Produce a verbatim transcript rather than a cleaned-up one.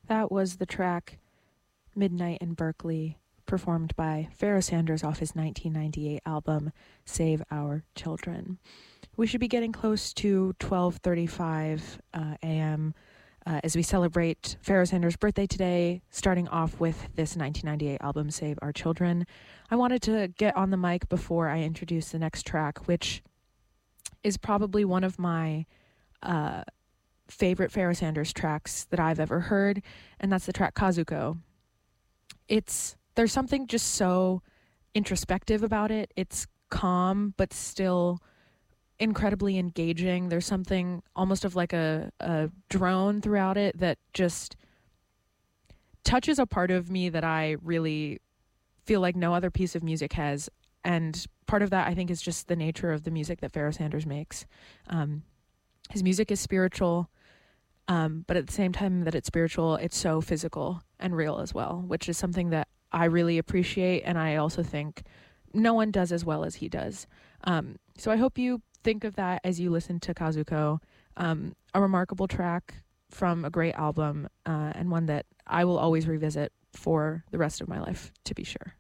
That was the track Midnight in Berkeley, performed by Pharoah Sanders off his nineteen ninety-eight album, Save Our Children. We should be getting close to twelve thirty-five uh, a.m. Uh, as we celebrate Pharoah Sanders' birthday today, starting off with this nineteen ninety-eight album, Save Our Children. I wanted to get on the mic before I introduce the next track, which is probably one of my uh, favorite Pharoah Sanders tracks that I've ever heard, and that's the track Kazuko. It's there's something just so introspective about it. It's calm, but still incredibly engaging. There's something almost of like a, a drone throughout it that just touches a part of me that I really feel like no other piece of music has. And part of that, I think, is just the nature of the music that Pharoah Sanders makes. Um, his music is spiritual, um, but at the same time that it's spiritual, it's so physical and real as well, which is something that I really appreciate, and I also think no one does as well as he does. Um, so I hope you think of that as you listen to Kazuko, um, a remarkable track from a great album, uh, and one that I will always revisit for the rest of my life, to be sure.